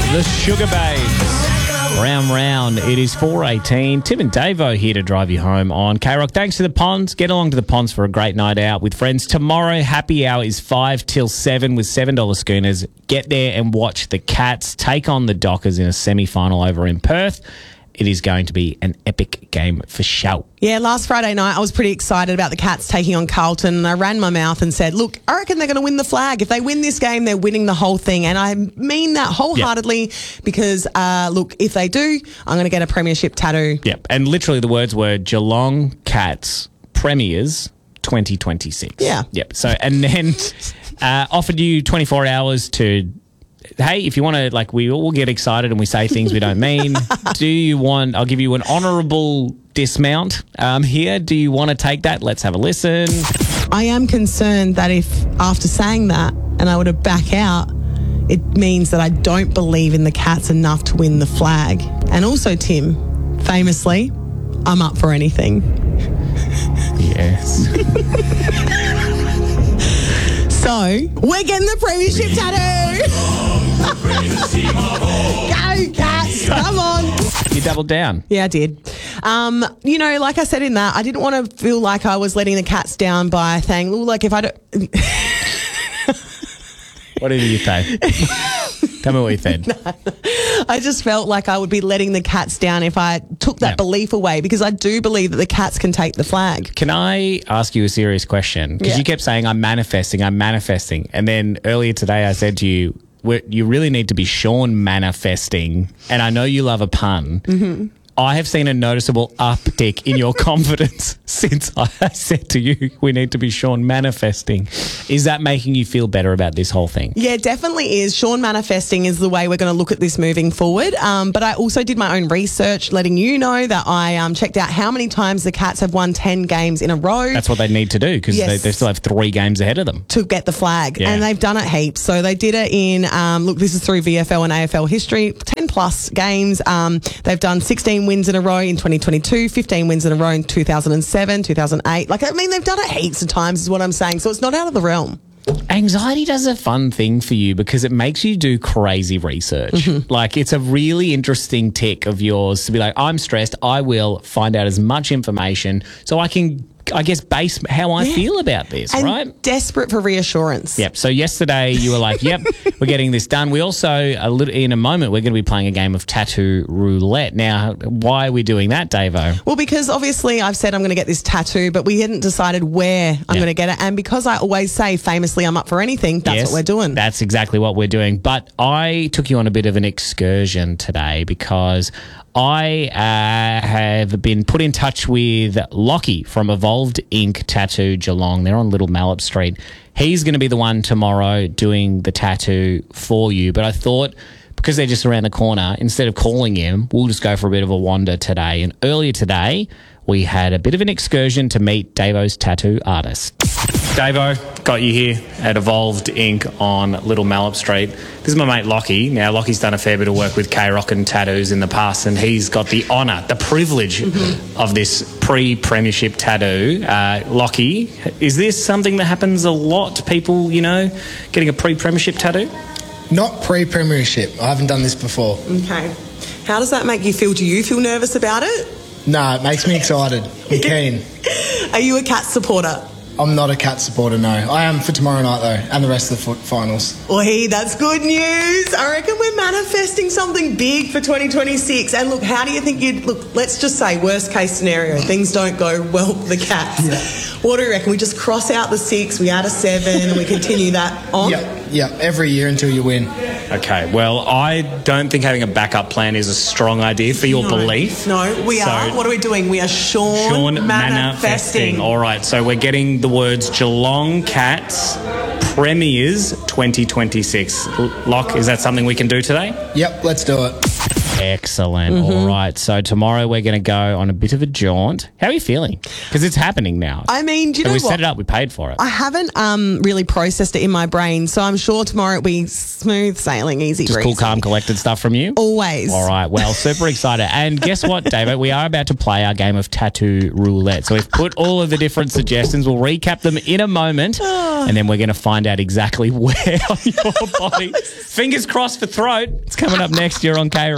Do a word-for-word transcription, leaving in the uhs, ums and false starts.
The Sugar Babes. Round, round. It is four eighteen. Tim and Davo here to drive you home on K-Rock. Thanks to the Ponds. Get along to the Ponds for a great night out with friends. Tomorrow, happy hour is five till seven with seven dollars schooners. Get there and watch the Cats take on the Dockers in a semi-final over in Perth. It is going to be an epic game for show. Yeah, last Friday night I was pretty excited about the Cats taking on Carlton, and I ran my mouth and said, look, I reckon they're going to win the flag. If they win this game, they're winning the whole thing. And I mean that wholeheartedly yep. because, uh, look, if they do, I'm going to get a premiership tattoo. Yep, and literally the words were Geelong Cats Premiers twenty twenty-six. Yeah. Yep, so, and then uh, offered you twenty-four hours to... Hey, if you want to, like, we all get excited and we say things we don't mean. Do you want, I'll give you an honourable dismount um, here. Do you want to take that? Let's have a listen. I am concerned that if after saying that and I were to back out, it means that I don't believe in the Cats enough to win the flag. And also, Tim, famously, I'm up for anything. Yes. So, we're getting the premiership tattoo. Go, Cats. Come on. You doubled down. Yeah, I did. Um, you know, like I said in that, I didn't want to feel like I was letting the Cats down by saying, well, like, if I don't... What did you say? Tell me what you said. No, I just felt like I would be letting the Cats down if I took that yeah. belief away, because I do believe that the Cats can take the flag. Can I ask you a serious question? Because yeah. you kept saying, I'm manifesting, I'm manifesting. And then earlier today I said to you, We're, you really need to be Sean manifesting. And I know you love a pun. Mm-hmm. I have seen a noticeable uptick in your confidence since I said to you, we need to be Sean manifesting. Is that making you feel better about this whole thing? Yeah, it definitely is. Sean manifesting is the way we're going to look at this moving forward. Um, but I also did my own research, letting you know that I um, checked out how many times the Cats have won ten games in a row. That's what they need to do, because yes. they, they still have three games ahead of them. To get the flag. Yeah. And they've done it heaps. So they did it in, um, look, this is through V F L and A F L history, ten plus games. Um, they've done sixteen wins in a row in twenty twenty-two, fifteen wins in a row in two thousand seven, two thousand eight. Like, I mean, they've done it heaps of times is what I'm saying. So it's not out of the realm. Anxiety does a fun thing for you because it makes you do crazy research. Mm-hmm. Like, it's a really interesting tick of yours to be like, I'm stressed. I will find out as much information so I can, I guess, base how I yeah. feel about this, and right? Desperate for reassurance. Yep. So yesterday you were like, yep, we're getting this done. We also, a little, in a moment, we're going to be playing a game of tattoo roulette. Now, why are we doing that, Davo? Well, because obviously I've said I'm going to get this tattoo, but we hadn't decided where I'm yep. going to get it. And because I always say famously I'm up for anything, that's yes, what we're doing. That's exactly what we're doing. But I took you on a bit of an excursion today because I uh, have been put in touch with Lockie from Evolved Ink Tattoo Geelong. They're on Little Mallet Street. He's going to be the one tomorrow doing the tattoo for you. But I thought, because they're just around the corner, instead of calling him, we'll just go for a bit of a wander today. And earlier today, we had a bit of an excursion to meet Davo's tattoo artist. Davo, got you here at Evolved Ink on Little Mallet Street. This is my mate Lockie. Now, Lockie's done a fair bit of work with K-Rock and tattoos in the past, and he's got the honour, the privilege mm-hmm. of this pre-premiership tattoo. Uh, Lockie, is this something that happens a lot? People, you know, getting a pre-premiership tattoo? Not pre-premiership. I haven't done this before. Okay. How does that make you feel? Do you feel nervous about it? No, it makes me excited. I'm keen. Are you a Cat supporter? I'm not a Cat supporter, no. I am for tomorrow night, though, and the rest of the finals. Well, hey, that's good news. I reckon we're manifesting something big for twenty twenty-six. And look, how do you think you'd... Look, let's just say worst case scenario, things don't go well for the Cats. Yeah. What do you reckon? We just cross out the six, we add a seven, and we continue that on? Yep, yep, every year until you win. Okay, well, I don't think having a backup plan is a strong idea for your no, belief. No, we so, are. What are we doing? We are Sean, Sean manifesting. manifesting. All right, so we're getting the words Geelong Cats Premiers twenty twenty-six. Lock, is that something we can do today? Yep, let's do it. Excellent. Mm-hmm. All right. So tomorrow we're going to go on a bit of a jaunt. How are you feeling? Because it's happening now. I mean, do you know we what? set it up. We paid for it. I haven't um, really processed it in my brain, so I'm sure tomorrow it'll be smooth sailing, easy Just breezy. cool, calm, collected stuff from you? Always. All right. Well, super excited. And guess what, David? We are about to play our game of tattoo roulette. So we've put all of the different suggestions. We'll recap them in a moment, and then we're going to find out exactly where on your body. Fingers crossed for throat. It's coming up next year on K.